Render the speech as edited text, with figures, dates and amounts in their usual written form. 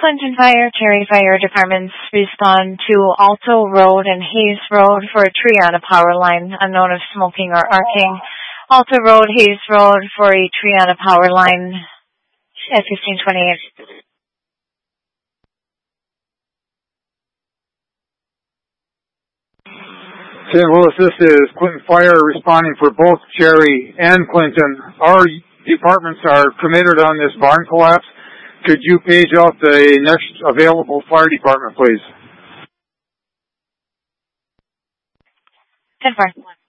Clinton Fire, Cherry Fire Departments respond to Alto Road and Hayes Road for a tree on a power line, unknown of smoking or arcing. Alto Road, Hayes Road for a tree on a power line at 1528. St. Louis, this is Clinton Fire responding for both Cherry and Clinton. Our departments are committed on this barn collapse. Could you page out the next available fire department, please? 10-4.